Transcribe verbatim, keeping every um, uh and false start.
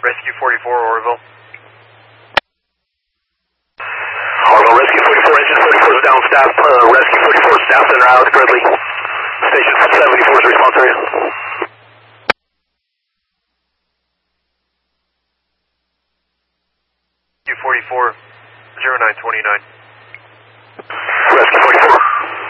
Rescue forty-four, Orville. Orville, Rescue forty-four, engine forty-four is down, staff, uh, Rescue forty-four, staff center out, currently. Station seventy-four is response area. Rescue forty-four, zero nine twenty-nine.